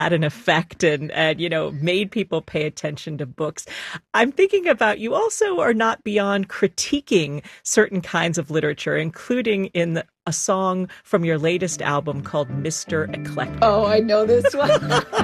had an effect and made people pay attention to books. I'm thinking about you also are not beyond critiquing certain kinds of literature, including in a song from your latest album called Mr. Eclectic. Oh, I know this one.